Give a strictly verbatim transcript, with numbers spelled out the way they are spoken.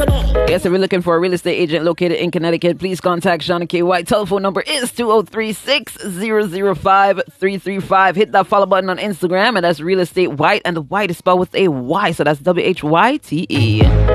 Yes, if you're looking for a real estate agent located in Connecticut, please contact Shauna K. White. Telephone number is two oh three, six hundred, five three three five. Hit that follow button on Instagram, and that's Real Estate White, and the White is spelled with a Y, so that's W H Y T E.